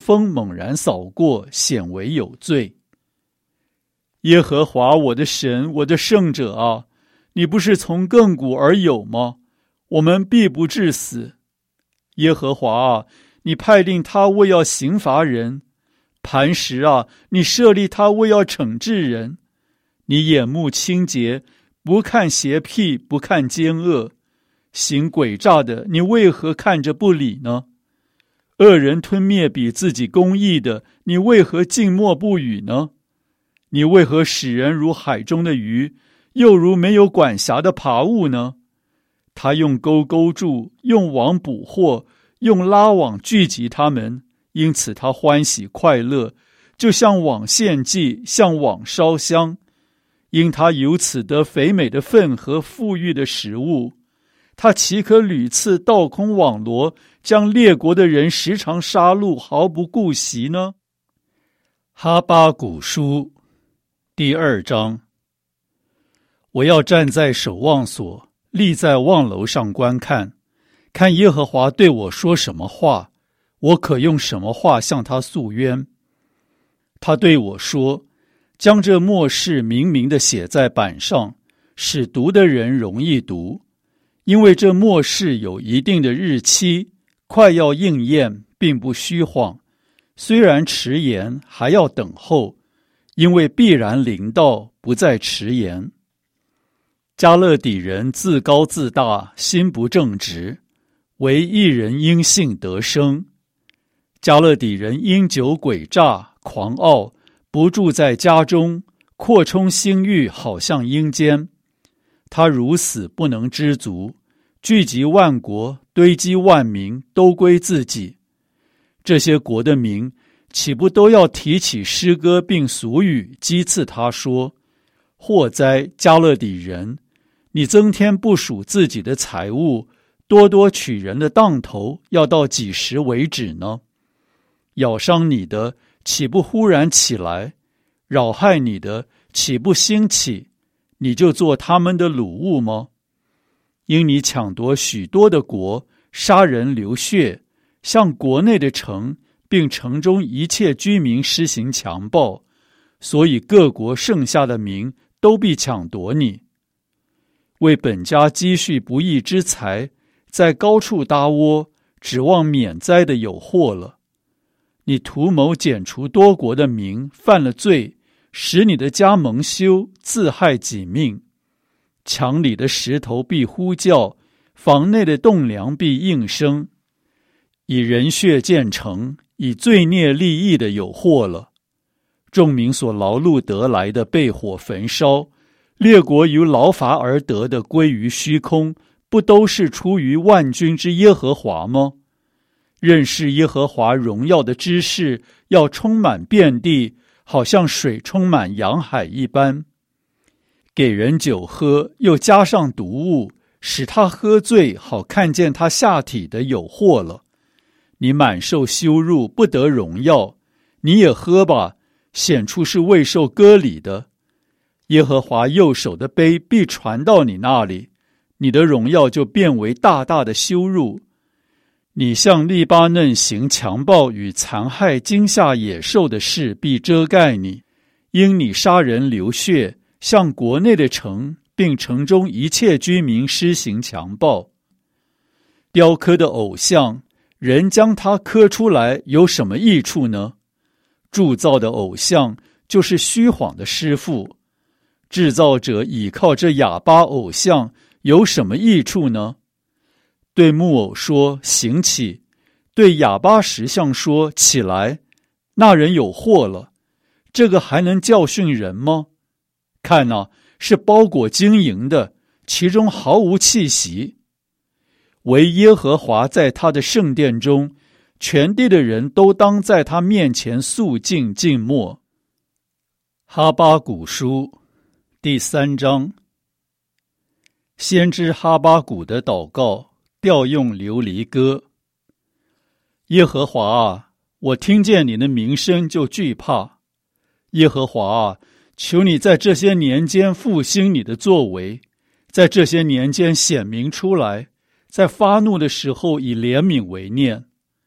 风猛然扫过，显为有罪。耶和华我的神，我的圣者啊，你不是从亘古而有吗？我们必不致死。耶和华啊，你派定他为要刑罚人；磐石啊，你设立他为要惩治人。你眼目清洁，不看邪僻，不看奸恶。行诡诈的，你为何看着不理呢？恶人吞灭比自己公义的，你为何静默不语呢？你为何使人如海中的鱼，又如没有管辖的爬物呢？他用钩勾住，用网捕获，用拉网聚集他们，因此他欢喜快乐，就像网献祭，像网烧香。因他由此得肥美的分和富裕的食物，他岂可屡次倒空网罗，将列国的人时常杀戮，毫不顾惜呢？哈巴谷书第2章。我要站在守望所，立在望楼上观看，看耶和华对我说什么话，我可用什么话向他诉冤。他对我说，将这末世明明地写在板上，使读的人容易读。因为这末世有一定的日期，快要应验，并不虚晃。虽然迟延，还要等候，因为必然临到，不再迟延。迦勒底人自高自大，心不正直，唯一人因信得生。迦勒底人因酒诡诈，狂傲，不住在家中，扩充心欲，好像阴间。他如死不能知足，聚集万国，堆积万民，都归自己。这些国的民，岂不都要提起诗歌并俗语，讥刺他说：祸哉，迦勒底人！你增添不属自己的财物，多多取人的当头，要到几时为止呢？咬伤你的，岂不忽然起来？扰害你的，岂不兴起？你就做他们的掳物吗？因你抢夺许多的国，杀人流血，向国内的城，并城中一切居民施行强暴，所以各国剩下的民都必抢夺你。为本家积蓄不义之财，在高处搭窝，指望免灾的有祸了。你图谋剪除多国的民，犯了罪，使你的家蒙羞，自害己命。墙里的石头必呼叫，房内的栋梁必应声。以人血建成，以罪孽立意的有祸了。众民所劳碌得来的被火焚烧，列国由劳乏而得的归于虚空，不都是出于万军之耶和华吗？认识耶和华荣耀的知识要充满遍地，好像水充满洋海一般。给人酒喝，又加上毒物，使他喝醉，好看见他下体的有祸了。你满受羞辱，不得荣耀。你也喝吧，显出是未受割礼的。耶和华右手的杯必传到你那里，你的荣耀就变为大大的羞辱。你向利巴嫩行强暴与残害惊吓野兽的事必遮盖你，因你杀人流血，向国内的城并城中一切居民施行强暴。雕刻的偶像，人将它刻出来有什么益处呢？铸造的偶像就是虚谎的师傅，制造者倚靠这哑巴偶像有什么益处呢？对木偶说行起，对哑巴石像说起来，那人有祸了。这个还能教训人吗？看啊，是包裹晶莹的，其中毫无气息。唯耶和华在他的圣殿中，全地的人都当在他面前肃静静默。哈巴谷书第3章。先知哈巴谷的祷告，调用流离歌。耶和华啊，我听见你的名声就惧怕。耶和华啊，求你在这些年间复兴你的作为，在这些年间显明出来，在发怒的时候以怜悯为念。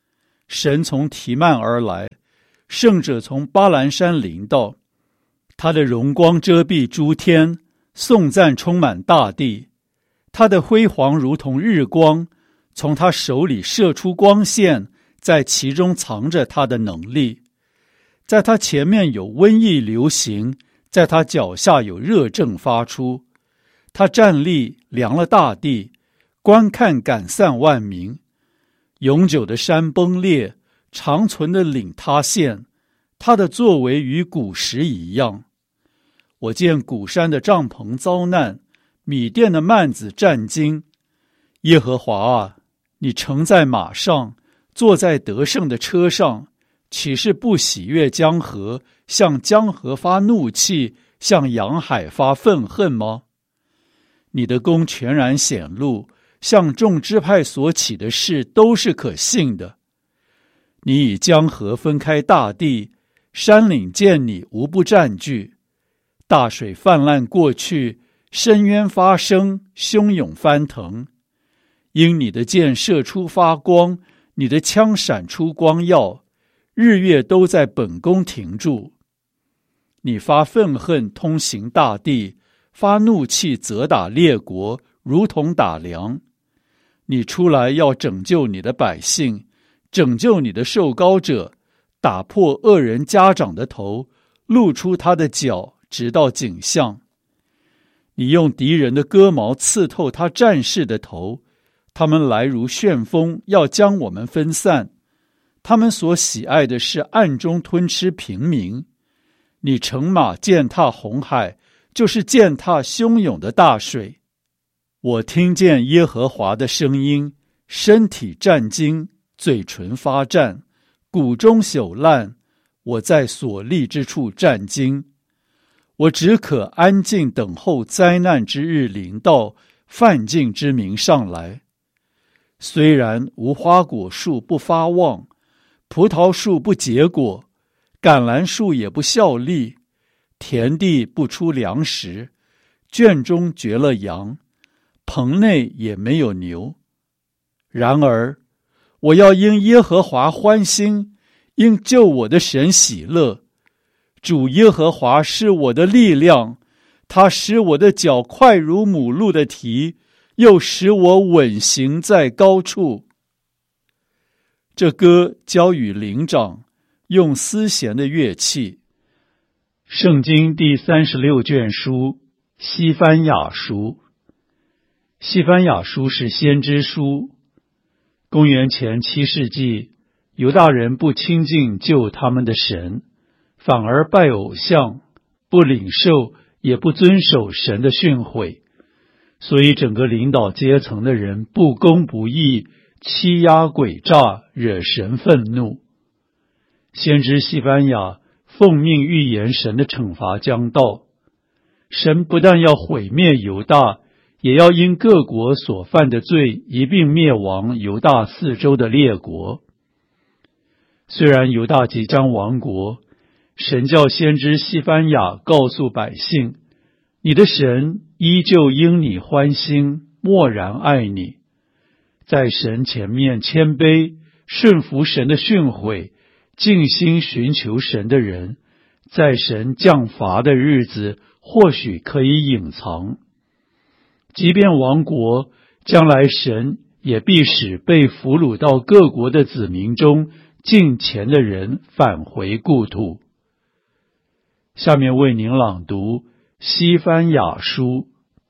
神从提曼而来，圣者从巴兰山临到。他的荣光遮蔽诸天，颂赞充满大地。他的辉煌如同日光，从他手里射出光线，在其中藏着他的能力。在他前面有瘟疫流行，在他脚下有热症发出。他站立量了大地，观看赶散万民。永久的山崩裂，长存的岭塌陷，他的作为与古时一样。我见古山的帐篷遭难，米甸的幔子战惊。耶和华啊，你乘在马上，坐在得胜的车上，岂是不喜悦江河，向江河发怒气，向洋海发愤恨吗？你的功全然显露，向众支派所起的事都是可信的。你以江河分开大地，山岭见你无不占据。大水泛滥过去，深渊发生，汹涌翻腾。因你的箭射出发光，你的枪闪出光耀，日月都在本宫停住。你发愤恨通行大地，发怒气责打列国，如同打粮。你出来要拯救你的百姓，拯救你的受膏者，打破恶人家长的头，露出他的脚，直到颈项。你用敌人的戈矛刺透他战士的头，他们来如旋风，要将我们分散。他们所喜爱的是暗中吞吃平民。你乘马践踏红海，就是践踏汹涌的大水。我听见耶和华的声音，身体战惊，嘴唇发战，骨中朽烂，我在所立之处战惊。我只可安静等候灾难之日临到，犯境之民上来。虽然无花果树不发旺，葡萄树不结果，橄榄树也不效力，田地不出粮食，圈中绝了羊，棚内也没有牛。然而我要因耶和华欢心，因救我的神喜乐。主耶和华是我的力量，他使我的脚快如母鹿的蹄，又使我稳行在高处。这歌交与灵长，用丝弦的乐器。圣经第36卷书，西番雅书。西番雅书是先知书。公元前7世纪，犹大人不亲近救他们的神，反而拜偶像，不领受也不遵守神的训诲，所以整个领导阶层的人不公不义，欺压诡诈，惹神愤怒。先知西番雅奉命预言神的惩罚将到，神不但要毁灭犹大，也要因各国所犯的罪一并灭亡犹大四周的列国。虽然犹大即将亡国，神叫先知西番雅告诉百姓，你的神依旧因你欢心，默然爱你。在神前面谦卑，顺服神的训诲，尽心寻求神的人，在神降罚的日子，或许可以隐藏。即便亡国，将来神也必使被俘虏到各国的子民中敬虔的人返回故土。下面为您朗读西番雅书。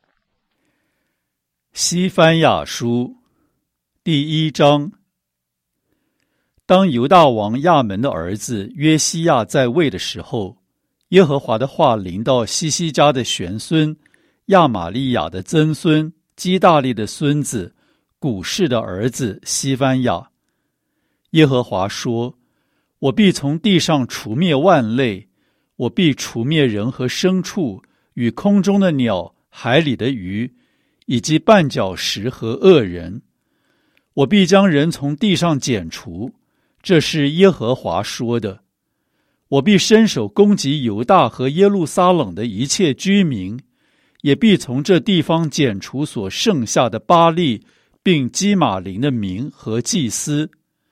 西番雅书第1章。当犹大王亚门的儿子约西亚在位的时候，耶和华的话临到西西家的玄孙亚玛利亚的曾孙基大利的孙子古士的儿子西番雅。耶和华说，我必从地上除灭万类，我必除灭人和牲畜，与空中的鸟，海里的鱼，以及绊脚石和恶人。我必将人从地上剪除，这是耶和华说的。我必伸手攻击犹大和耶路撒冷的一切居民，也必从这地方剪除所剩下的巴力并基玛林的民和祭司。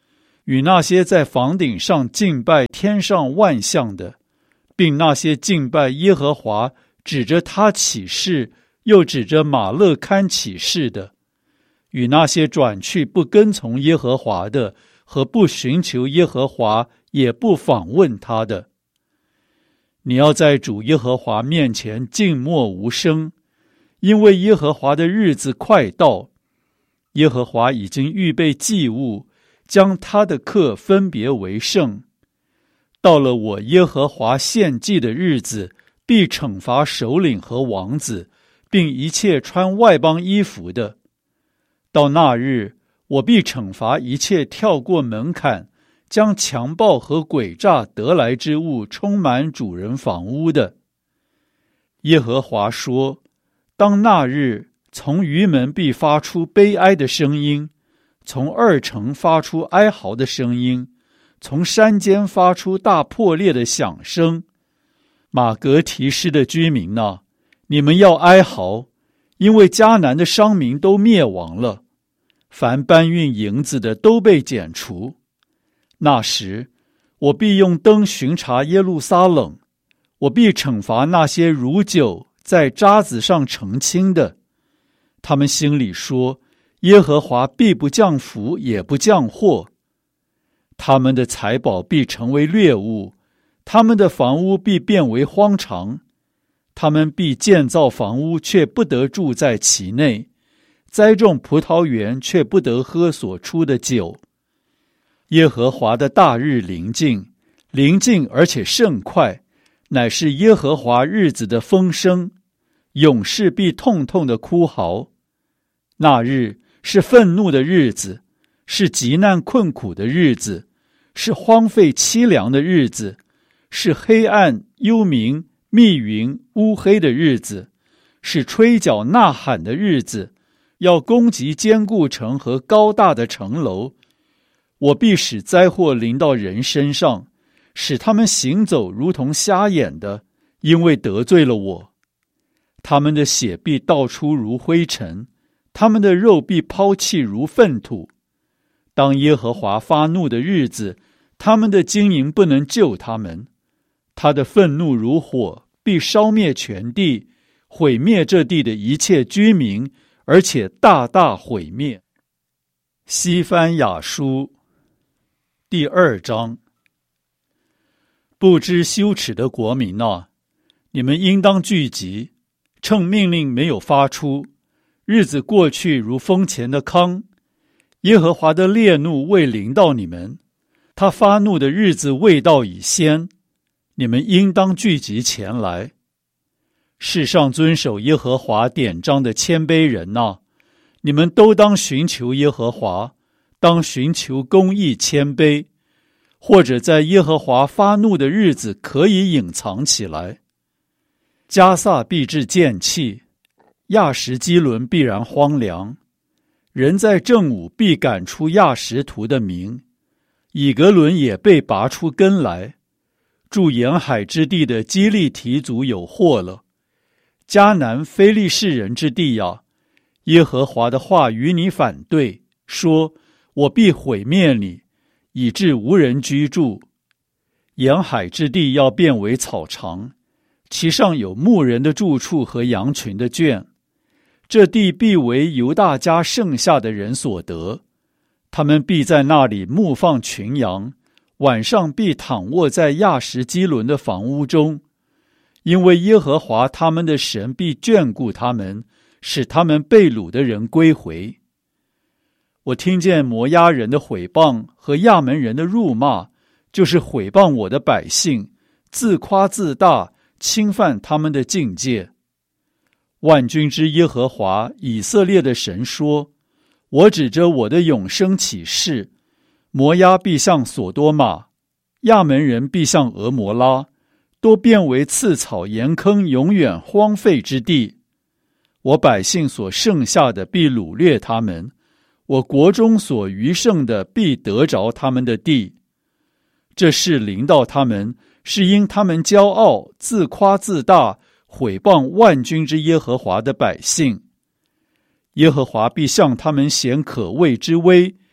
与那些在房顶上敬拜天上万象的，并那些敬拜耶和华指着他起誓，又指着马勒堪起誓的，与那些转去不跟从耶和华的，和不寻求耶和华也不访问他的。你要在主耶和华面前静默无声，因为耶和华的日子快到。耶和华已经预备祭物，将他的客分别为圣。到了我耶和华献祭的日子，必惩罚首领和王子，并一切穿外邦衣服的。到那日，我必惩罚一切跳过门槛，将强暴和诡诈得来之物充满主人房屋的。耶和华说，当那日，从鱼门必发出悲哀的声音，从二城发出哀嚎的声音，从山间发出大破裂的响声。马革提施的居民哪，你们要哀嚎，因为迦南的商民都灭亡了，凡搬运银子的都被剪除。那时，我必用灯巡查耶路撒冷，我必惩罚那些如酒在渣子上澄清的。他们心里说，耶和华必不降福，也不降祸。他们的财宝必成为掠物，他们的房屋必变为荒场。他们必建造房屋，却不得住在其内；栽种葡萄园，却不得喝所出的酒。耶和华的大日临近，临近而且甚快，乃是耶和华日子的风声。勇士必痛痛的哭嚎。那日是愤怒的日子，是极难困苦的日子，是荒废凄凉的日子，是黑暗幽冥密云乌黑的日子，是吹角呐喊的日子，要攻击坚固城和高大的城楼。我必使灾祸临到人身上，使他们行走如同瞎眼的，因为得罪了我。他们的血必倒出如灰尘，他们的肉必抛弃如粪土。当耶和华发怒的日子，他们的经营不能救他们。他的愤怒如火，必烧灭全地，毁灭这地的一切居民，而且大大毁灭。西番雅书第2章。不知羞耻的国民哪，你们应当聚集，趁命令没有发出，日子过去如风前的糠。耶和华的烈怒未临到你们，他发怒的日子未到已先，你们应当聚集前来。世上遵守耶和华典章的谦卑人哪，你们都当寻求耶和华，当寻求公义谦卑，或者在耶和华发怒的日子可以隐藏起来。迦萨必至见弃，亚实基伦必然荒凉。人在正午必赶出亚实图的民，以格伦也被拔出根来。住沿海之地的基利提族有祸了。迦南非利士人之地呀，耶和华的话与你反对，说：我必毁灭你，以致无人居住。沿海之地要变为草场，其上有牧人的住处和羊群的圈。这地必为犹大家剩下的人所得，他们必在那里牧放群羊，晚上必躺卧在亚实基伦的房屋中，因为耶和华他们的神必眷顾他们，使他们被掳的人归回。我听见摩押人的毁谤和亚门人的辱骂，就是毁谤我的百姓，自夸自大，侵犯他们的境界。万军之耶和华以色列的神说：我指着我的永生起誓，摩押必像所多玛，亚门人必像俄摩拉，都变为刺草盐坑，永远荒废之地。我百姓所剩下的必掳掠他们，我国中所余剩的必得着他们的地。这事临到他们，是因他们骄傲，自夸自大，毁谤万军之耶和华的百姓。耶和华必向他们显可畏之威，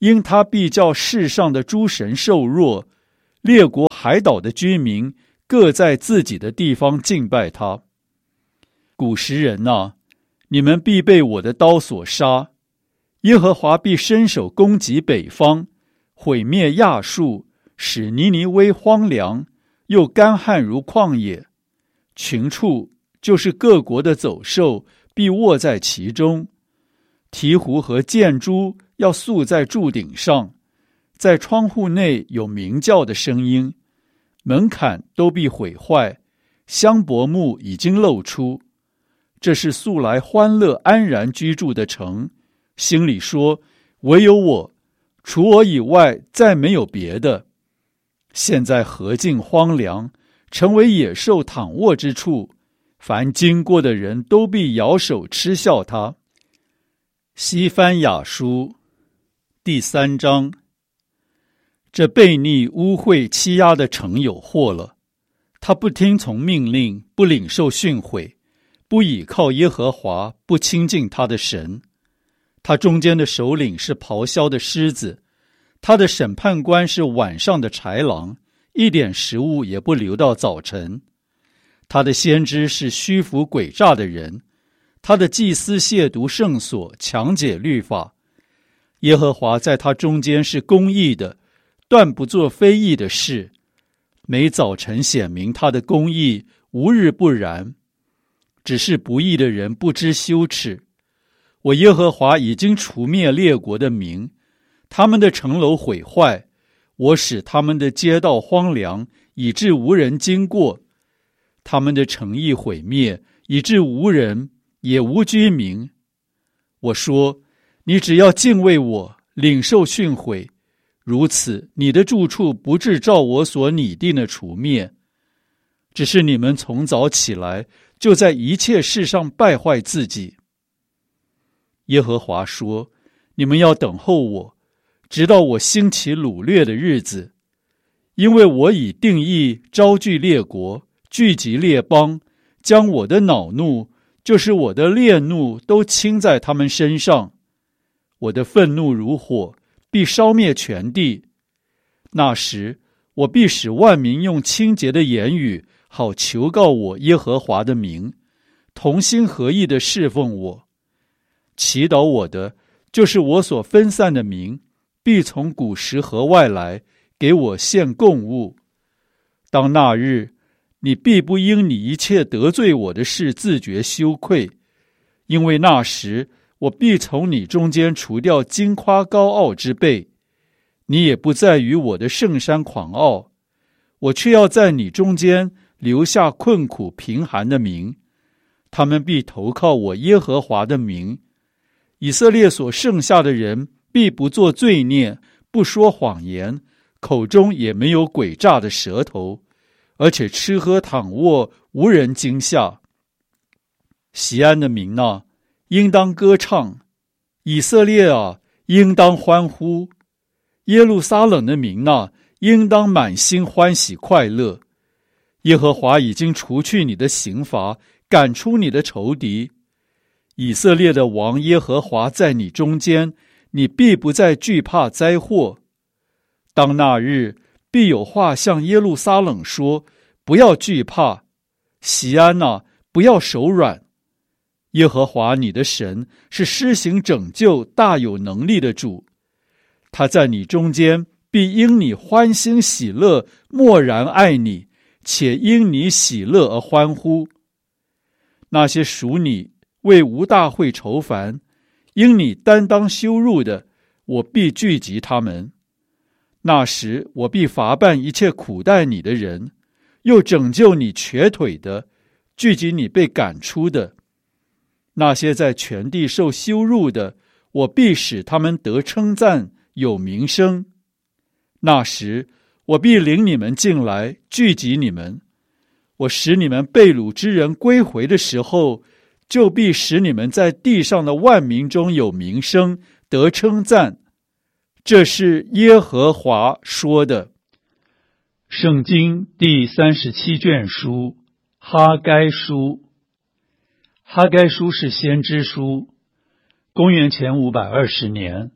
因他必叫世上的诸神受弱，列国海岛的居民各在自己的地方敬拜他。古时人啊，你们必被我的刀所杀，耶和华必伸手攻击北方，毁灭亚述，使尼尼微荒凉，又干旱如旷野。群畜，就是各国的走兽，必卧在其中。鹈鹕和箭猪要宿在柱顶上，在窗户内有鸣叫的声音，门槛都必毁坏，香柏木已经露出。这是素来欢乐安然居住的城，心里说，唯有我，除我以外再没有别的。现在何竟荒凉，成为野兽躺卧之处，凡经过的人都必摇手嗤笑他。西番雅书第3章。这悖逆污秽欺压的城有祸了，他不听从命令，不领受训诲，不倚靠耶和华，不亲近他的神。他中间的首领是咆哮的狮子，他的审判官是晚上的豺狼，一点食物也不留到早晨。他的先知是虚浮诡诈的人，他的祭司亵渎圣所，强解律法。耶和华在他中间是公义的，断不做非义的事。每早晨显明他的公义，无日不然。只是不义的人不知羞耻。我耶和华已经除灭列国的民，他们的城楼毁坏，我使他们的街道荒凉，以致无人经过。他们的城邑毁灭，以致无人，也无居民。我说，你只要敬畏我，领受训诲，如此你的住处不致照我所拟定的除灭。只是你们从早起来，就在一切事上败坏自己。耶和华说，你们要等候我，直到我兴起掳掠的日子，因为我已定义招聚列国，聚集列邦，将我的恼怒，就是我的烈怒，都倾在他们身上。我的愤怒如火，必烧灭全地。那时，我必使万民用清洁的言语，好求告我耶和华的名，同心合意地侍奉我。祈祷我的，就是我所分散的民，必从古时河外来，给我献供物。当那日，你必不因你一切得罪我的事自觉羞愧，因为那时我必从你中间除掉矜夸高傲之辈，你也不再与我的圣山狂傲。我却要在你中间留下困苦贫寒的民，他们必投靠我耶和华的名。以色列所剩下的人必不做罪孽，不说谎言，口中也没有诡诈的舌头，而且吃喝躺卧，无人惊吓。锡安的民啊，应当歌唱；以色列啊，应当欢呼；耶路撒冷的民啊，应当满心欢喜快乐。耶和华已经除去你的刑罚，赶出你的仇敌。以色列的王耶和华在你中间，你必不再惧怕灾祸。当那日，必有话向耶路撒冷说，不要惧怕，锡安啊，不要手软。耶和华你的神是施行拯救、大有能力的主，他在你中间必因你欢欣喜乐，默然爱你，且因你喜乐而欢呼。那些属你为无大会愁烦，因你担当羞辱的，我必聚集他们。那时我必罚办一切苦待你的人，又拯救你瘸腿的，聚集你被赶出的。那些在全地受羞辱的，我必使他们得称赞，有名声。那时我必领你们进来，聚集你们。我使你们被掳之人归回的时候，就必使你们在地上的万民中有名声，得称赞。这是耶和华说的。圣经第37卷书，哈该书。哈该书是先知书。公元前520年，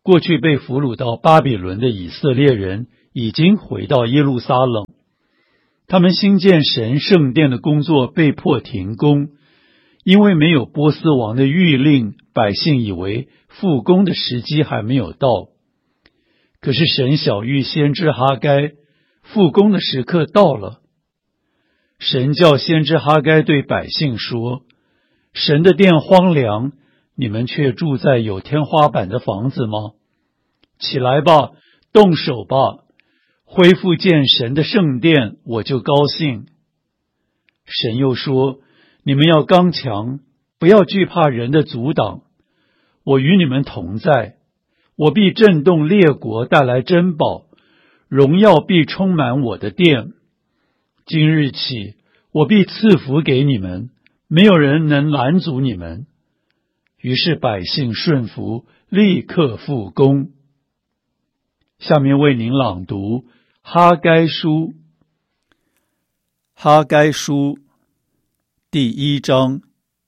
过去被俘虏到巴比伦的以色列人已经回到耶路撒冷，他们兴建神圣殿的工作被迫停工，因为没有波斯王的谕令，百姓以为复工的时机还没有到。可是神晓谕先知哈该，复工的时刻到了。神叫先知哈该对百姓说，神的殿荒凉，你们却住在有天花板的房子吗？起来吧，动手吧，恢复建神的圣殿，我就高兴。神又说，你们要刚强，不要惧怕人的阻挡，我与你们同在，我必震动列国，带来珍宝，荣耀必充满我的殿。今日起，我必赐福给你们，没有人能拦阻你们。于是百姓顺服，立刻复工。下面为您朗读哈该书。哈该书第1章。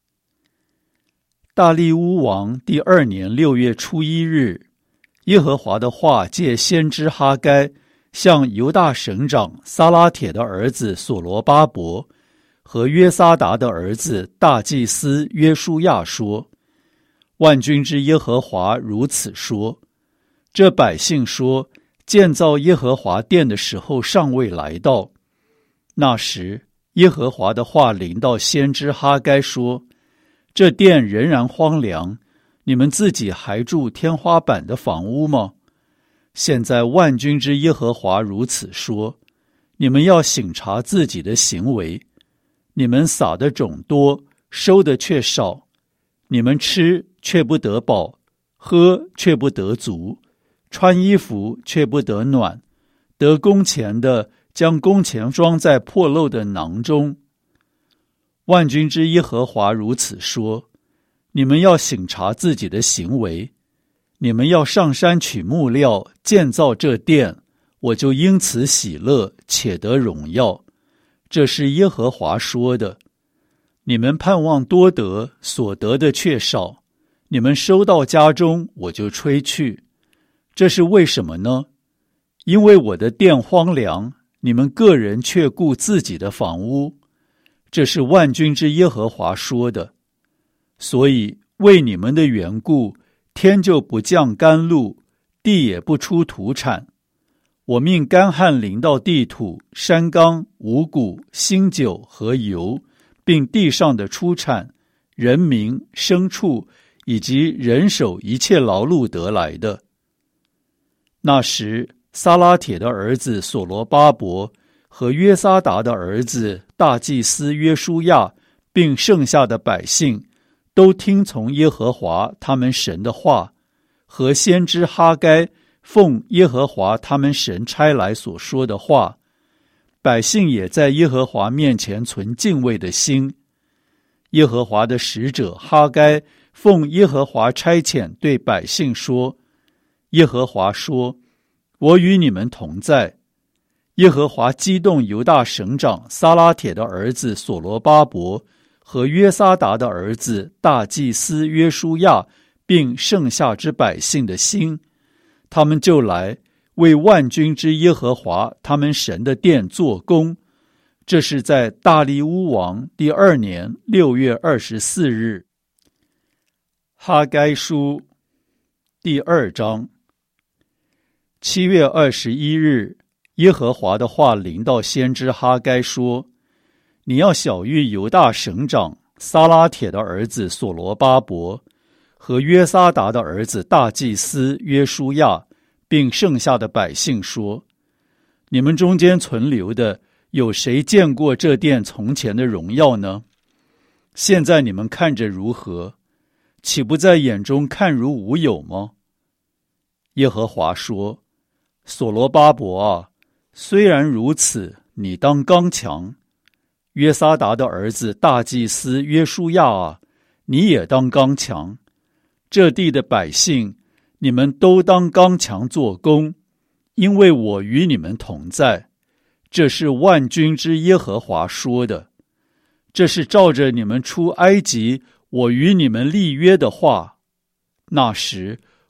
大利乌王第2年6月初1日，耶和华的话借先知哈该向犹大省长撒拉铁的儿子所罗巴伯和约撒达的儿子大祭司约书亚说，万军之耶和华如此说，这百姓说，建造耶和华殿的时候尚未来到。那时，耶和华的话临到先知哈该说，这殿仍然荒凉，你们自己还住天花板的房屋吗？现在万军之耶和华如此说，你们要省察自己的行为，你们撒的种多，收的却少，你们吃却不得饱，喝却不得足，穿衣服却不得暖，得工钱的将工钱装在破漏的囊中。万军之耶和华如此说，你们要省察自己的行为，你们要上山取木料，建造这殿，我就因此喜乐，且得荣耀。这是耶和华说的。你们盼望多得，所得的却少，你们收到家中，我就吹去。这是为什么呢？因为我的殿荒凉，你们个人却顾自己的房屋。这是万军之耶和华说的。所以为你们的缘故，天就不降甘露，地也不出土产。我命干旱临到地土、山冈、五谷、新酒和油，并地上的出产、人民、牲畜以及人手一切劳碌得来的。那时，撒拉铁的儿子所罗巴伯和约撒达的儿子大祭司约书亚，并剩下的百姓，都听从耶和华他们神的话，和先知哈该奉耶和华他们神差来所说的话。百姓也在耶和华面前存敬畏的心。耶和华的使者哈该奉耶和华差遣对百姓说，耶和华说，我与你们同在。耶和华激动犹大省长撒拉铁的儿子所罗巴伯和约撒达的儿子大祭司约书亚，并剩下之百姓的心，他们就来为万军之耶和华他们神的殿做工。这是在大利乌王第2年6月24日。哈该书第2章。7月21日，耶和华的话临到先知哈该说，你要晓谕犹大省长撒拉铁的儿子所罗巴伯和约撒达的儿子大祭司约书亚，并剩下的百姓说，你们中间存留的，有谁见过这殿从前的荣耀呢？现在你们看着如何？岂不在眼中看如无有吗？耶和华说，所罗巴伯啊，虽然如此，你当刚强。约撒达的儿子大祭司约书亚啊，你也当刚强。这地的百姓，你们都当刚强做工，因为我与你们同在。这是万军之耶和华说的。这是照着你们出埃及，我与你们立约的话。那时，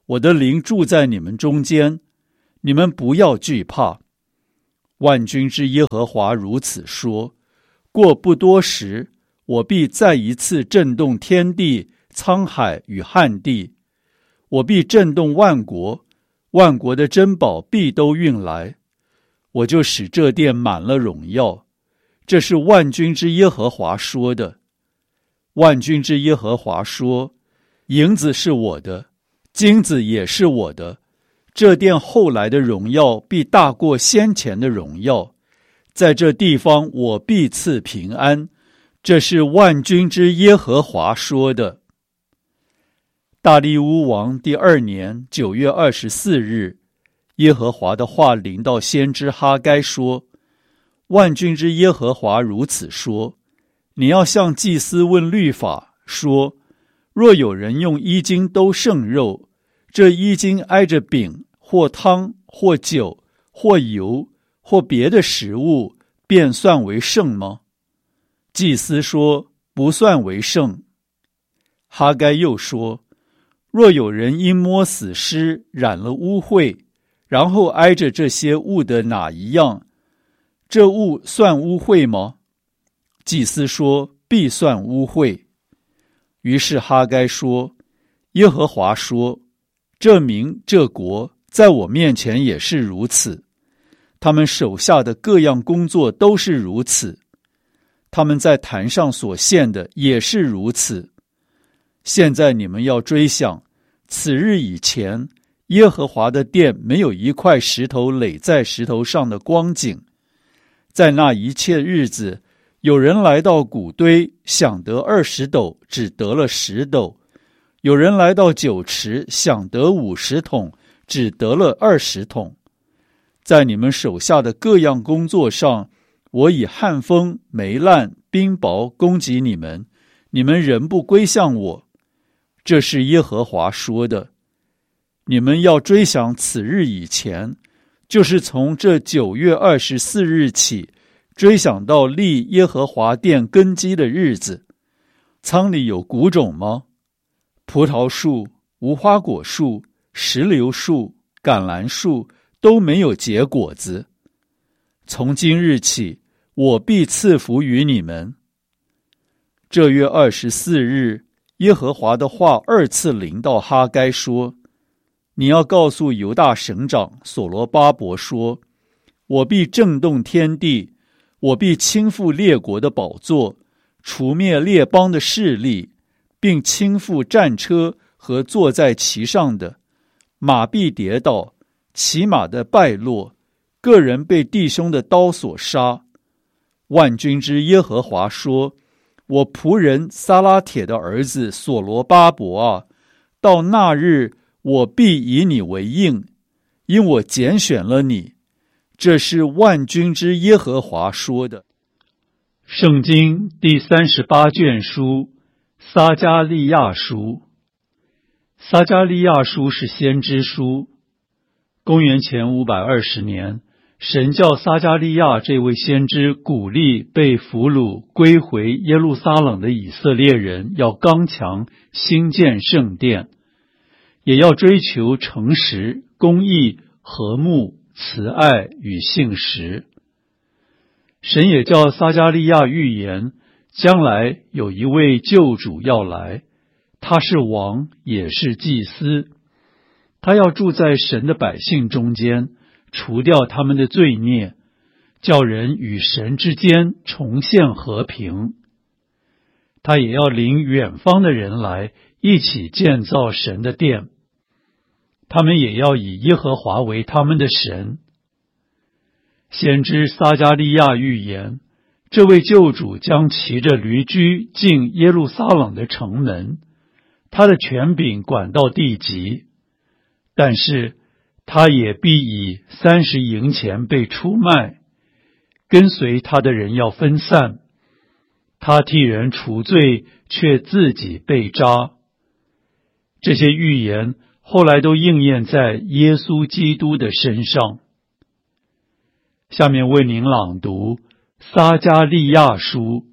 我的灵住在你们中间，你们不要惧怕。万军之耶和华如此说：过不多时，我必再一次震动天地、沧海与旱地，我必震动万国，万国的珍宝必都运来，我就使这殿满了荣耀。这是万军之耶和华说的。万军之耶和华说：银子是我的，金子也是我的，这殿后来的荣耀必大过先前的荣耀，在这地方我必赐平安。这是万军之耶和华说的。大利乌王第2年9月24日，耶和华的话临到先知哈该说：万军之耶和华如此说：你要向祭司问律法，说：若有人用衣襟兜剩肉，这衣襟挨着饼或汤或酒或油或别的食物，便算为圣吗？祭司说：不算为圣。哈该又说：若有人因摸死尸染了污秽，然后挨着这些物的哪一样，这物算污秽吗？祭司说：必算污秽。于是哈该说：耶和华说，这民这国在我面前也是如此，他们手下的各样工作都是如此，他们在坛上所献的也是如此。现在你们要追想，此日以前，耶和华的殿没有一块石头垒在石头上的光景。在那一切日子，有人来到谷堆，想得20斗，只得了10斗；有人来到酒池，想得50桶，只得了20桶。在你们手下的各样工作上，我以旱风、霉烂、冰雹攻击你们，你们仍不归向我。这是耶和华说的。你们要追想此日以前，就是从这9月24日起，追想到立耶和华殿根基的日子。仓里有谷种吗？葡萄树、无花果树、石榴树、橄榄树都没有结果子。从今日起，我必赐福于你们。这月24日，耶和华的话2次临到哈该说：你要告诉犹大省长所罗巴伯说，我必震动天地，我必倾覆列国的宝座，除灭列邦的势力，并倾覆战车和坐在其上的，马必跌倒，骑马的败落，个人被弟兄的刀所杀。万军之耶和华说：我仆人撒拉铁的儿子所罗巴伯啊，到那日我必以你为应，因我拣选了你。这是万军之耶和华说的。圣经第38卷书，撒迦利亚书。撒迦利亚书是先知书。公元前520年，神叫撒迦利亚这位先知鼓励被俘虏归回耶路撒冷的以色列人，要刚强兴建圣殿，也要追求诚实、公义、和睦、慈爱与信实。神也叫撒迦利亚预言，将来有一位救主要来，他是王，也是祭司。他要住在神的百姓中间，除掉他们的罪孽，叫人与神之间重现和平。他也要领远方的人来，一起建造神的殿。他们也要以耶和华为他们的神。先知撒迦利亚预言，这位救主将骑着驴驹进耶路撒冷的城门，他的权柄管到地极，但是他也必以30银钱被出卖，跟随他的人要分散，他替人除罪，却自己被扎。这些预言后来都应验在耶稣基督的身上。下面为您朗读撒迦利亚书。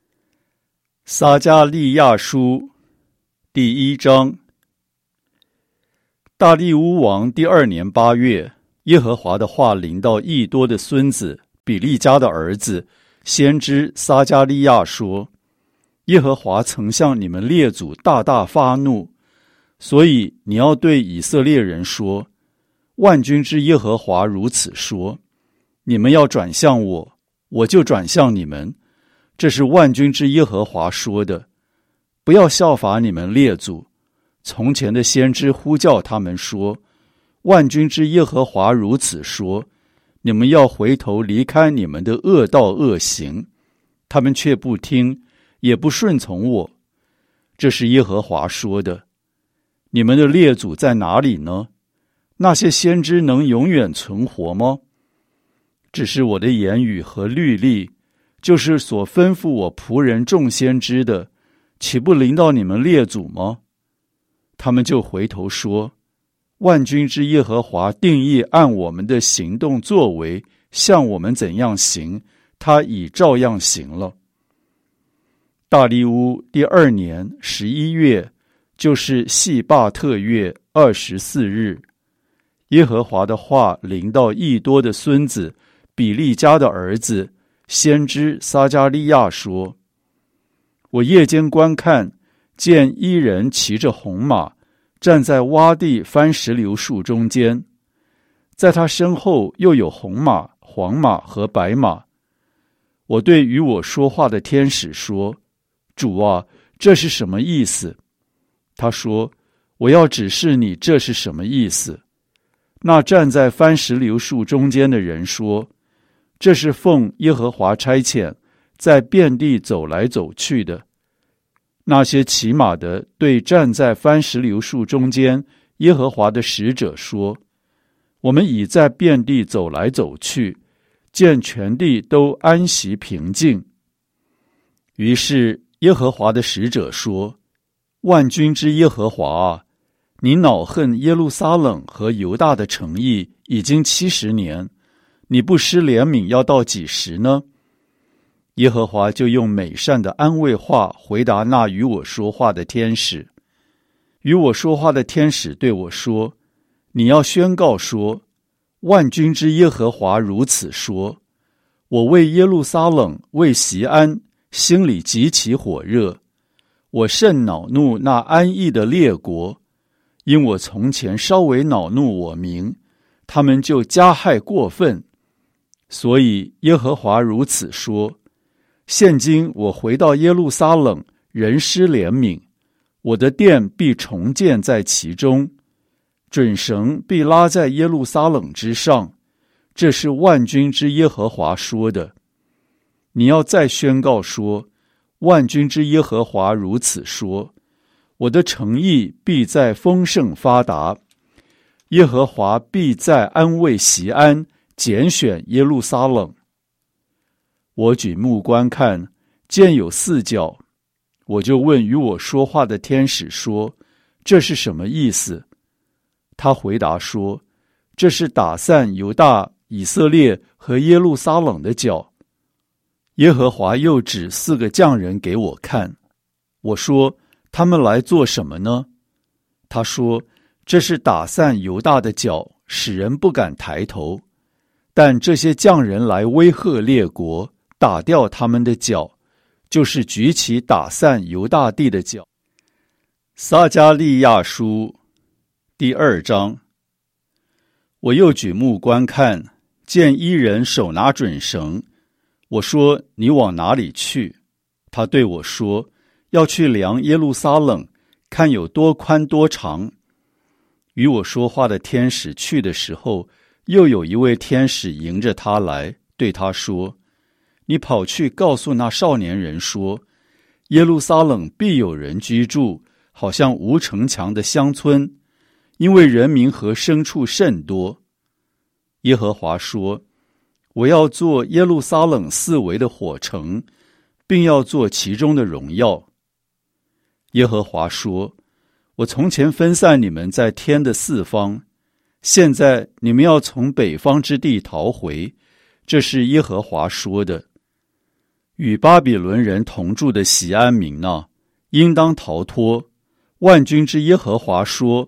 撒迦利亚书第1章。 大利乌王第2年8月，耶和华的话临到益多的孙子比利家的儿子先知撒迦利亚说：耶和华曾向你们列祖大大发怒，所以你要对以色列人说，万军之耶和华如此说，你们要转向我，我就转向你们，这是万军之耶和华说的。不要效法你们列祖，从前的先知呼叫他们说，万军之耶和华如此说，你们要回头离开你们的恶道恶行，他们却不听，也不顺从我。这是耶和华说的。你们的列祖在哪里呢？那些先知能永远存活吗？只是我的言语和律例，就是所吩咐我仆人众先知的，岂不临到你们列祖吗？他们就回头说，万军之耶和华定义按我们的行动作为，向我们怎样行，他已照样行了。大利乌第2年11月，就是细巴特月24日，耶和华的话临到益多的孙子比利家的儿子先知撒迦利亚说：我夜间观看，见一人骑着红马，站在洼地番石榴树中间，在他身后又有红马、黄马和白马。我对与我说话的天使说：主啊，这是什么意思？他说：我要指示你这是什么意思。那站在番石榴树中间的人说：这是奉耶和华差遣，在遍地走来走去的。那些骑马的对站在番石榴树中间耶和华的使者说：我们已在遍地走来走去，见全地都安息平静。于是耶和华的使者说：万军之耶和华啊，你恼恨耶路撒冷和犹大的诚意已经70年，你不施怜悯要到几时呢？耶和华就用美善的安慰话回答那与我说话的天使。与我说话的天使对我说：你要宣告说，万军之耶和华如此说，我为耶路撒冷为锡安心里极其火热，我甚恼怒那安逸的列国，因我从前稍微恼怒我民，他们就加害过分。所以耶和华如此说，现今我回到耶路撒冷，仍施怜悯，我的殿必重建在其中，准绳必拉在耶路撒冷之上，这是万军之耶和华说的。你要再宣告说，万军之耶和华如此说，我的诚意必在丰盛发达，耶和华必在安慰锡安，拣选耶路撒冷。我举目观看，见有4角，我就问与我说话的天使说：这是什么意思？他回答说：这是打散犹大、以色列和耶路撒冷的角。耶和华又指4个匠人给我看。我说：他们来做什么呢？他说：这是打散犹大的角，使人不敢抬头。但这些匠人来威吓列国，打掉他们的角，就是举起打散犹大地的角。撒迦利亚书第2章。我又举目观看，见一人手拿准绳。我说：你往哪里去？他对我说：要去量耶路撒冷，看有多宽多长。与我说话的天使去的时候，又有一位天使迎着他来，对他说：你跑去告诉那少年人说，耶路撒冷必有人居住，好像无城墙的乡村，因为人民和牲畜甚多。耶和华说：我要做耶路撒冷四围的火城，并要做其中的荣耀。耶和华说：我从前分散你们在天的4方，现在你们要从北方之地逃回，这是耶和华说的。与巴比伦人同住的锡安民哪，应当逃脱。万军之耶和华说：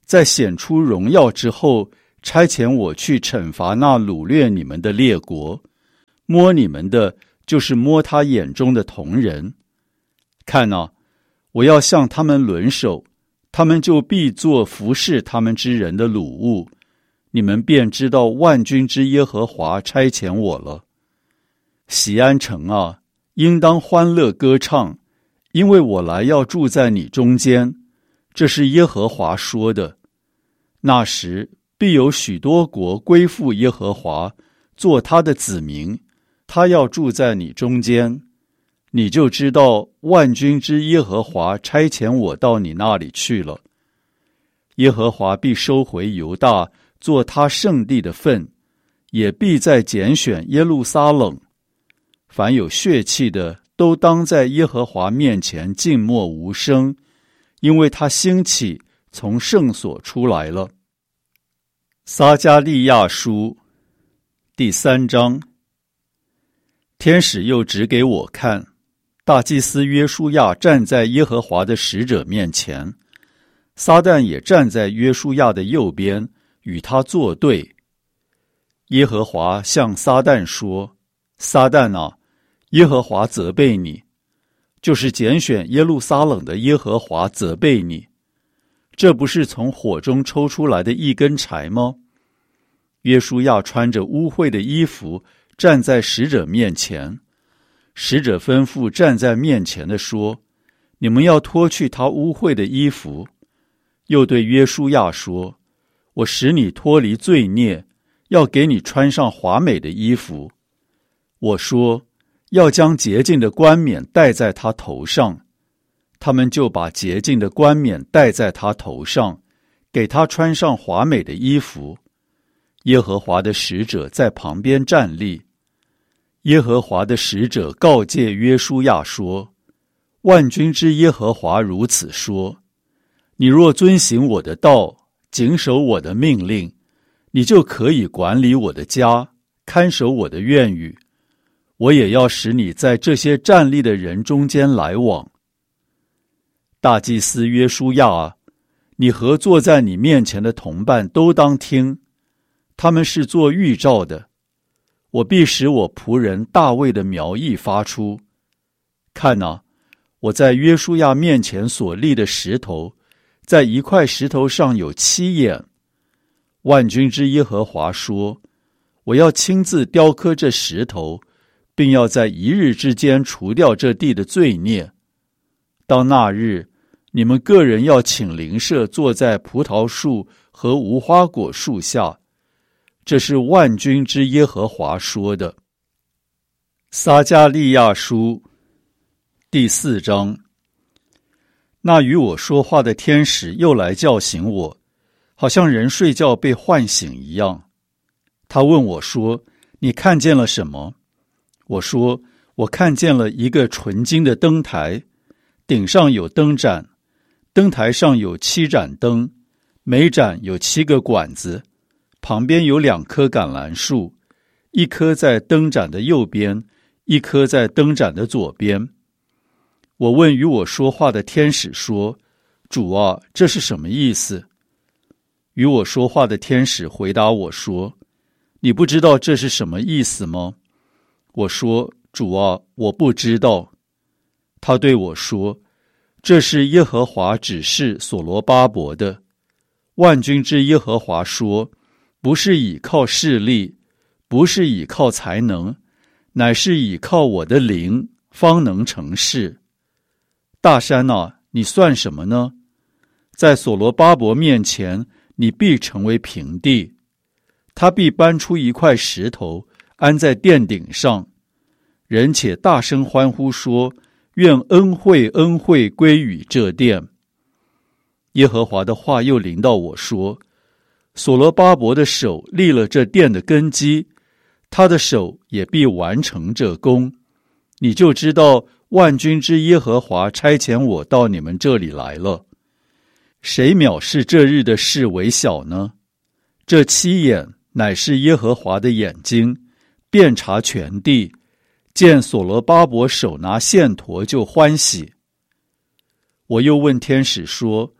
在显出荣耀之后，差遣我去惩罚那掳掠你们的列国，摸你们的，就是摸他眼中的瞳人。看啊，我要向他们抡手，他们就必做服侍他们之人的掳物，你们便知道万军之耶和华差遣我了。锡安城啊，应当欢乐歌唱，因为我来要住在你中间，这是耶和华说的。那时必有许多国归附耶和华，做他的子民，他要住在你中间，你就知道万军之耶和华差遣我到你那里去了。耶和华必收回犹大，做他圣地的份，也必再拣选耶路撒冷。凡有血气的，都当在耶和华面前静默无声，因为他兴起，从圣所出来了。撒迦利亚书第3章。天使又指给我看，大祭司约书亚站在耶和华的使者面前，撒旦也站在约书亚的右边，与他作对。耶和华向撒旦说：撒旦啊，耶和华责备你，就是拣选耶路撒冷的耶和华责备你。这不是从火中抽出来的一根柴吗？约书亚穿着污秽的衣服站在使者面前，使者吩咐站在面前的说：你们要脱去他污秽的衣服。又对约书亚说：我使你脱离罪孽，要给你穿上华美的衣服。我说：要将洁净的冠冕戴在他头上。他们就把洁净的冠冕戴在他头上，给他穿上华美的衣服。耶和华的使者在旁边站立。耶和华的使者告诫约书亚说：万军之耶和华如此说，你若遵行我的道，谨守我的命令，你就可以管理我的家，看守我的院宇。我也要使你在这些站立的人中间来往。大祭司约书亚啊，你和坐在你面前的同伴都当听，他们是做预兆的。我必使我仆人大卫的苗裔发出。看啊，我在约书亚面前所立的石头，在一块石头上有7眼。万军之耶和华说：我要亲自雕刻这石头，并要在1日之间除掉这地的罪孽。当那日，你们个人要请邻舍坐在葡萄树和无花果树下。这是万军之耶和华说的。撒迦利亚书第4章。那与我说话的天使又来叫醒我，好像人睡觉被唤醒一样。他问我说：你看见了什么？我说：我看见了一个纯金的灯台，顶上有灯盏，灯台上有7盏灯，每盏有7个管子，旁边有2棵橄榄树，一棵在灯盏的右边，一棵在灯盏的左边。我问与我说话的天使说：主啊，这是什么意思？与我说话的天使回答我说：你不知道这是什么意思吗？我说：主啊，我不知道。他对我说：这是耶和华指示所罗巴伯的。万军之耶和华说：不是倚靠势力，不是倚靠才能，乃是倚靠我的灵，方能成事。大山啊，你算什么呢？在所罗巴伯面前，你必成为平地。他必搬出一块石头，安在殿顶上。人且大声欢呼说：愿恩惠恩惠归于这殿。耶和华的话又临到我说：所罗巴伯的手立了这殿的根基，他的手也必完成这工。你就知道万军之耶和华差遣我到你们这里来了。谁藐视这日的事为小呢？这7眼乃是耶和华的眼睛，遍察全地，见所罗巴伯手拿线砣就欢喜。我又问天使说：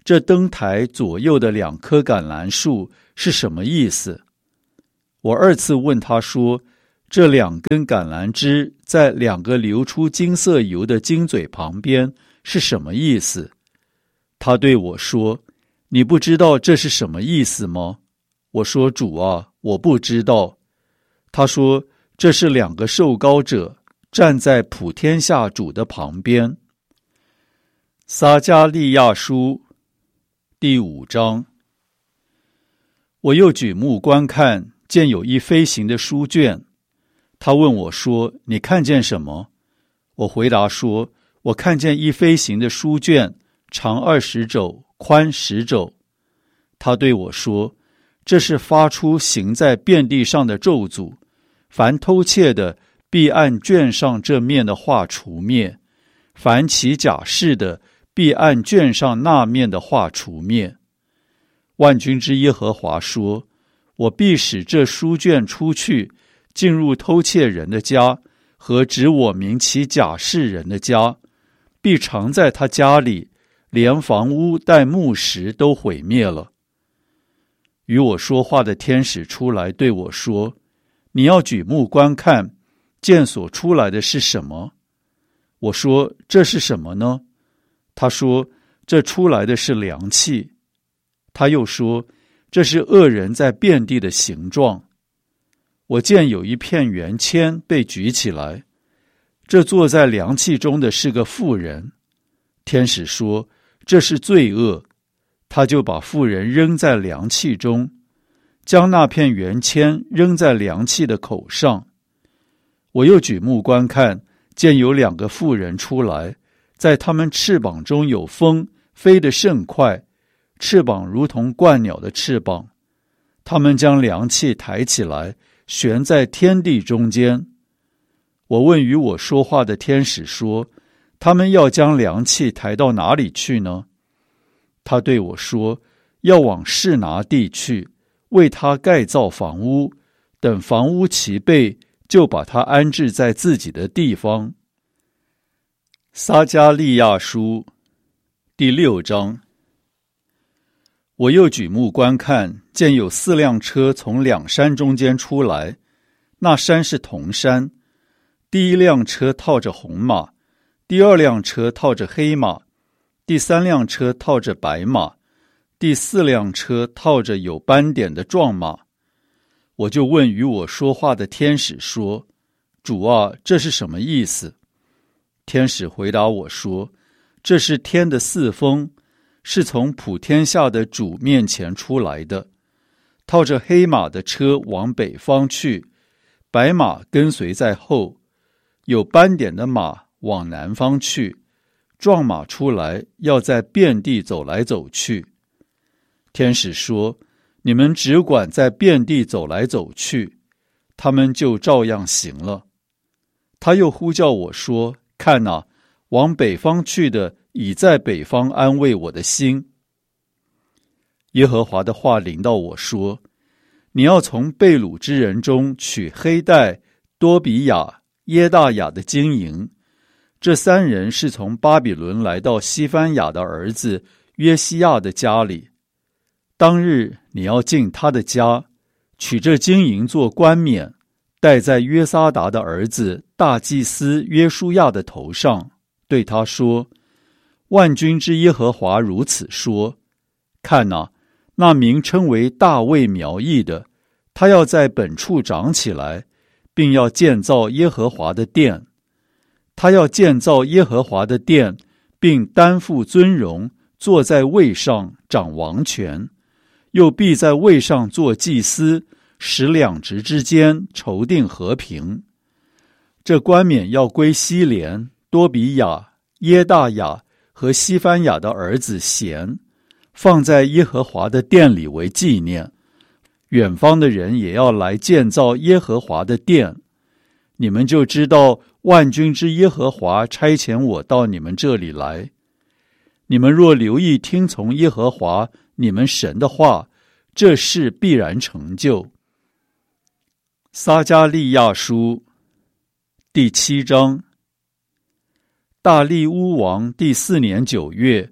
这灯台左右的2棵橄榄树是什么意思？我2次问他说，这2根橄榄枝在2个流出金色油的金嘴旁边是什么意思？他对我说，你不知道这是什么意思吗？我说，主啊，我不知道。他说，这是2个受膏者站在普天下主的旁边。撒迦利亚书第5章。我又举目观看，见有一飞行的书卷。他问我说，你看见什么？我回答说，我看见一飞行的书卷，长20肘，宽10肘。他对我说，这是发出行在遍地上的咒诅，凡偷窃的必按卷上这面的话除灭，凡起假誓的必按卷上那面的话除灭。万军之耶和华说，我必使这书卷出去，进入偷窃人的家和指我名起假誓人的家，必藏在他家里，连房屋带木石都毁灭了。与我说话的天使出来对我说，你要举目观看，见所出来的是什么？我说，这是什么呢？他说，这出来的是凉气。他又说，这是恶人在遍地的形状。我见有一片圆签被举起来，这坐在凉气中的是个妇人。天使说，这是罪恶。他就把妇人扔在凉气中，将那片圆签扔在凉气的口上。我又举目观看，见有2个妇人出来，在他们翅膀中有风，飞得甚快，翅膀如同鹳鸟的翅膀。他们将凉气抬起来，悬在天地中间。我问与我说话的天使说，他们要将凉气抬到哪里去呢？他对我说，要往示拿地去，为他盖造房屋，等房屋齐备，就把他安置在自己的地方。撒迦利亚书第6章。我又举目观看，见有4辆车从2山中间出来，那山是铜山。第1辆车套着红马，第2辆车套着黑马，第3辆车套着白马，第4辆车套着有斑点的壮马。我就问与我说话的天使说，主啊，这是什么意思？天使回答我说，这是天的4风，是从普天下的主面前出来的。套着黑马的车往北方去，白马跟随在后，有斑点的马往南方去，壮马出来，要在遍地走来走去。天使说，你们只管在遍地走来走去，他们就照样行了。他又呼叫我说，看哪，往北方去的已在北方安慰我的心。耶和华的话临到我说，你要从被掳之人中取黑带、多比亚、耶大雅的金银，这3人是从巴比伦来到西番雅的儿子约西亚的家里。当日你要进他的家，取这金银做冠冕，戴在约撒达的儿子大祭司约书亚的头上，对他说，万军之耶和华如此说，看哪，那名称为大卫苗裔的，他要在本处长起来，并要建造耶和华的殿。他要建造耶和华的殿，并担负尊荣，坐在位上掌王权，又必在位上做祭司，使2职之间筹定和平。这冠冕要归希连、多比亚、耶大雅和西番雅的儿子贤，放在耶和华的殿里为纪念。远方的人也要来建造耶和华的殿。你们就知道万军之耶和华差遣我到你们这里来。你们若留意听从耶和华你们神的话，这事必然成就。撒迦利亚书第7章。大利乌王第4年9月，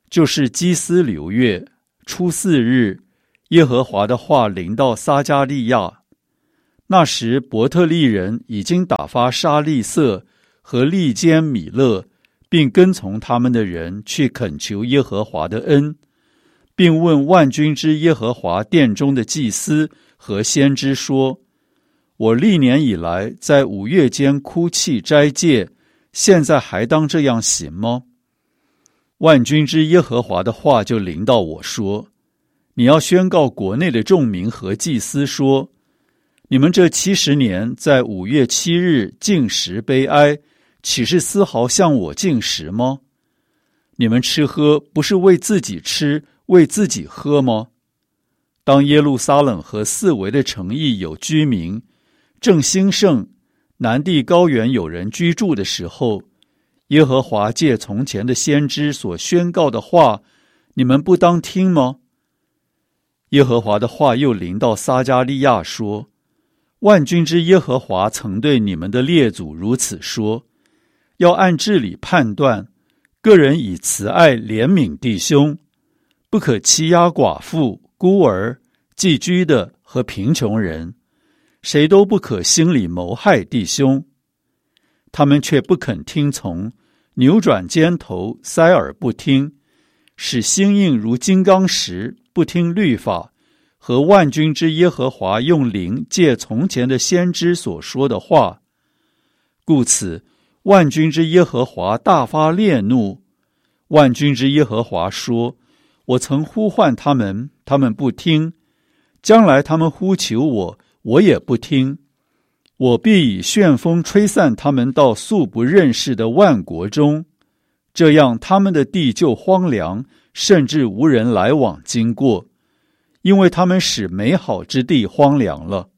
就是基斯流月初4日，耶和华的话临到撒迦利亚。那时伯特利人已经打发沙利色和利坚米勒，并跟从他们的人去恳求耶和华的恩，并问万军之耶和华殿中的祭司和先知说：我历年以来在5月间哭泣斋戒，现在还当这样行吗？万军之耶和华的话就临到我说：你要宣告国内的众民和祭司说，你们这70年在5月7日禁食悲哀，岂是丝毫向我禁食吗？你们吃喝不是为自己吃，为自己喝吗？当耶路撒冷和四围的城邑有居民，正兴盛，南地高原有人居住的时候，耶和华借从前的先知所宣告的话，你们不当听吗？耶和华的话又临到撒迦利亚说：万军之耶和华曾对你们的列祖如此说，要按治理判断，个人以慈爱怜悯弟兄，不可欺压寡妇、孤儿、寄居的和贫穷人，谁都不可心里谋害弟兄。他们却不肯听从，扭转肩头，塞耳不听，使心硬如金刚石，不听律法和万军之耶和华用灵借从前的先知所说的话。故此万军之耶和华大发烈怒。万军之耶和华说：我曾呼唤他们，他们不听；将来他们呼求我，我也不听。我必以旋风吹散他们到素不认识的万国中，这样他们的地就荒凉，甚至无人来往经过，因为他们使美好之地荒凉了。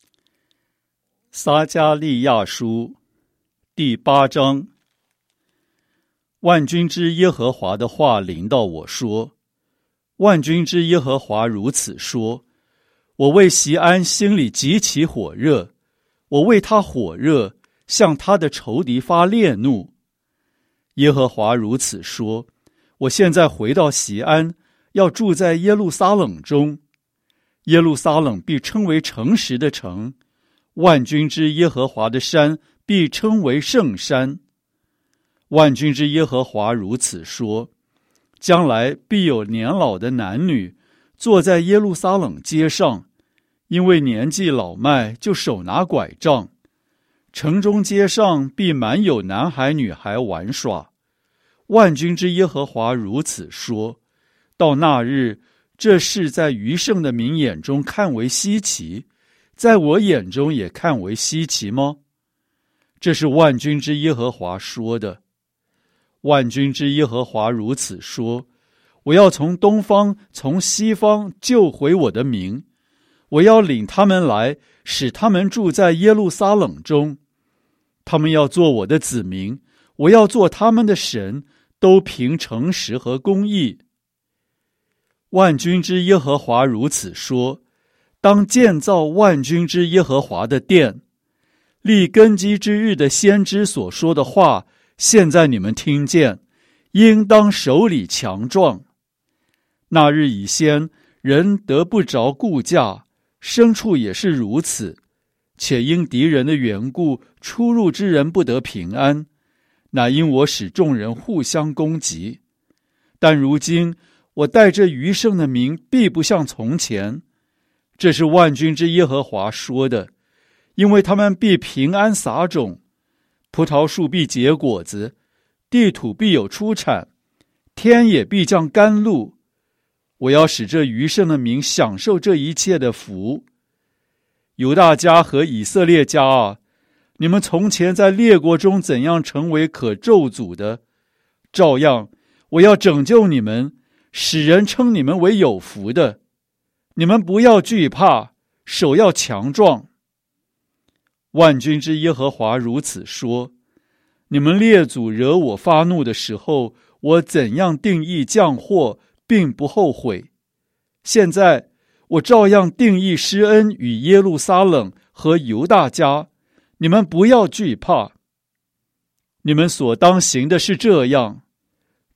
撒迦利亚书第8章。万军之耶和华的话临到我说：万军之耶和华如此说，我为锡安心里极其火热，我为他火热，向他的仇敌发烈怒。耶和华如此说，我现在回到锡安，要住在耶路撒冷中，耶路撒冷必称为诚实的城，万军之耶和华的山必称为圣山。万军之耶和华如此说，将来必有年老的男女坐在耶路撒冷街上，因为年纪老迈，就手拿拐杖。城中街上必满有男孩女孩玩耍。万军之耶和华如此说，到那日，这事在余剩的民眼中看为稀奇，在我眼中也看为稀奇吗？这是万军之耶和华说的。万军之耶和华如此说，我要从东方从西方救回我的民，我要领他们来，使他们住在耶路撒冷中，他们要做我的子民，我要做他们的神，都凭诚实和公义。万军之耶和华如此说，当建造万军之耶和华的殿，立根基之日的先知所说的话，现在你们听见，应当手里强壮。那日以先，人得不着顾价，牲畜也是如此，且因敌人的缘故，出入之人不得平安，乃因我使众人互相攻击。但如今我带着余剩的民，必不像从前。这是万军之耶和华说的，因为他们必平安撒种，葡萄树必结果子，地土必有出产，天也必降甘露。我要使这余剩的民享受这一切的福。犹大家和以色列家啊，你们从前在列国中怎样成为可咒诅的，照样我要拯救你们，使人称你们为有福的。你们不要惧怕，手要强壮。万军之耶和华如此说，你们列祖惹我发怒的时候，我怎样定义降祸，并不后悔。现在我照样定义施恩与耶路撒冷和犹大家，你们不要惧怕。你们所当行的是这样，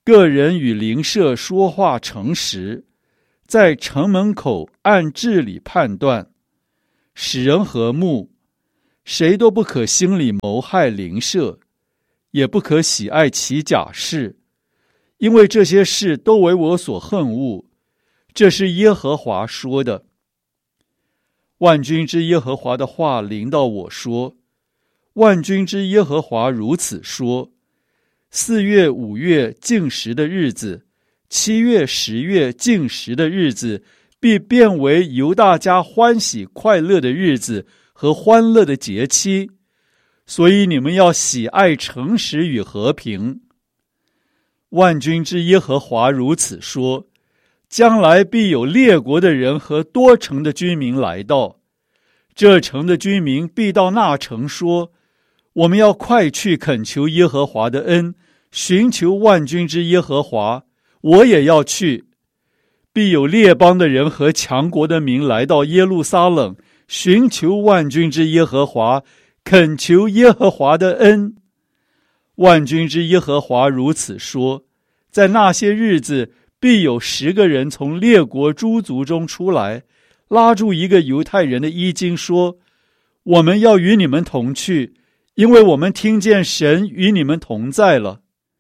个人与邻舍说话诚实，在城门口按治理判断，使人和睦。谁都不可心里谋害邻舍，也不可喜爱其假事，因为这些事都为我所恨恶。这是耶和华说的。万军之耶和华的话临到我说，万军之耶和华如此说：4月5月禁食的日子，7月10月禁食的日子，必变为犹大家欢喜快乐的日子和欢乐的节期，所以你们要喜爱诚实与和平。万军之耶和华如此说：将来必有列国的人和多城的居民来到，这城的居民必到那城说：我们要快去恳求耶和华的恩，寻求万军之耶和华，我也要去。必有列邦的人和强国的民来到耶路撒冷，寻求万军之耶和华，恳求耶和华的恩。万军之耶和华如此说：在那些日子，必有10个人从列国诸族中出来，拉住一个犹太人的衣襟说：我们要与你们同去，因为我们听见神与你们同在了。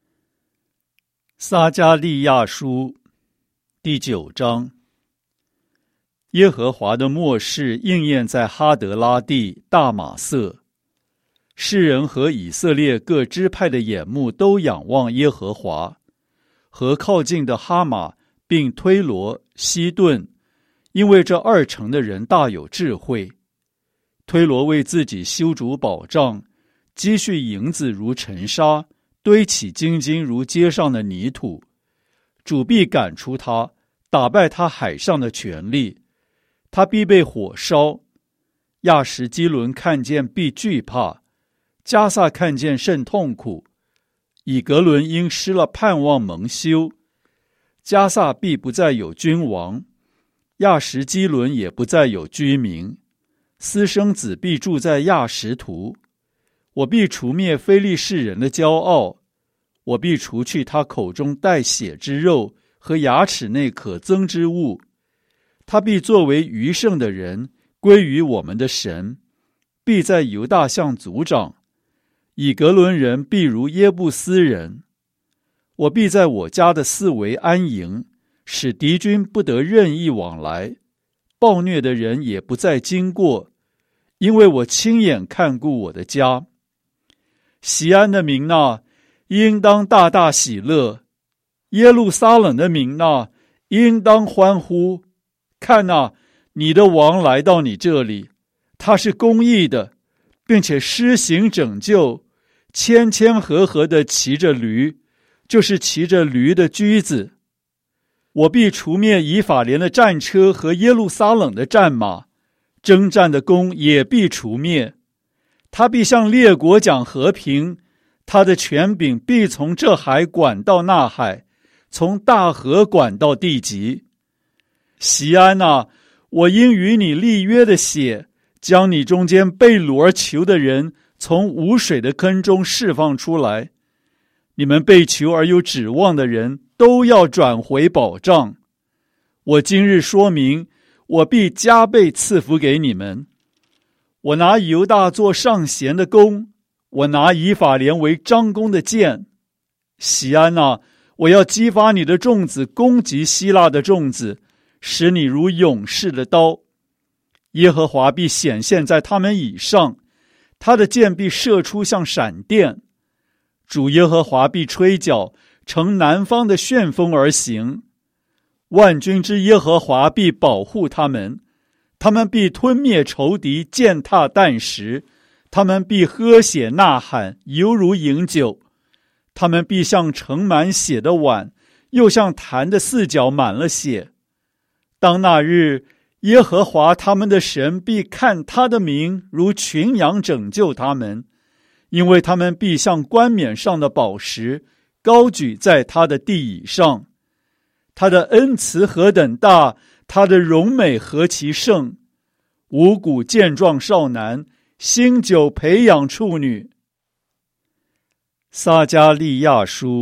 撒迦利亚书第9章。耶和华的默示应验在哈德拉地大马色，世人和以色列各支派的眼目都仰望耶和华，和靠近的哈马并推罗、西顿，因为这2城的人大有智慧。推罗为自己修筑保障，积蓄银子如尘沙，堆起金金如街上的泥土。主必赶出他，打败他海上的权力，他必被火烧。亚什基伦看见必惧怕，加萨看见甚痛苦。以革伦因失了盼望蒙羞，加萨必不再有君王，亚什基伦也不再有居民。私生子必住在亚什图。我必除灭非利士人的骄傲，我必除去他口中带血之肉和牙齿内可憎之物。他必作为余剩的人，归于我们的神，必在犹大向族长。以革伦人必如耶布斯人。我必在我家的四围安营，使敌军不得任意往来，暴虐的人也不再经过，因为我亲眼看顾我的家。锡安的民哪，应当大大喜乐；耶路撒冷的民哪，应当欢呼。看哪，你的王来到你这里，他是公义的，并且施行拯救，谦谦和和地骑着驴，就是骑着驴的驹子。我必除灭以法莲的战车和耶路撒冷的战马，征战的弓也必除灭。他必向列国讲和平，他的权柄必从这海管到那海，从大河管到地极。锡安哪，我因与你立约的血，将你中间被掳而囚的人从无水的坑中释放出来。你们被囚而有指望的人都要转回保障。我今日说明，我必加倍赐福给你们。我拿犹大做上弦的弓，我拿以法莲为张弓的箭。锡安哪，我要激发你的众子攻击希腊的众子，使你如勇士的刀。耶和华必显现在他们以上，他的箭必射出像闪电。主耶和华必吹角，乘南方的旋风而行。万军之耶和华必保护他们，他们必吞灭仇敌，践踏啖食，他们必喝血呐喊，犹如饮酒。他们必像盛满血的碗，又像坛的4角满了血。当那日，耶和华他们的神必看他的民如群羊拯救他们，因为他们必像冠冕上的宝石，高举在他的地椅上。他的恩慈何等大，他的荣美何其盛。五谷健壮少男，新酒培养处女。撒迦利亚书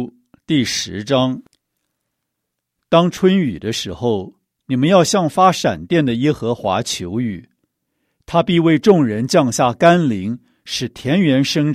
第10章。当春雨的时候，你们要向发闪电的耶和华求雨，他必为众人降下甘霖，使田园生